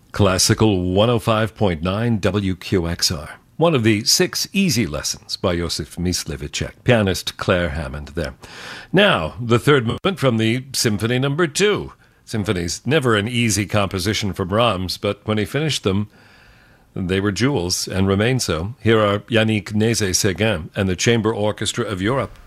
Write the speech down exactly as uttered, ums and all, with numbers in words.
Classical one oh five point nine W Q X R. One of the six easy lessons by Josef Myslivicek, pianist Claire Hammond there. Now, the third movement from the Symphony Number Two. Symphony's never an easy composition for Brahms, but when he finished them, they were jewels and remain so. Here are Yannick Nézet-Séguin and the Chamber Orchestra of Europe.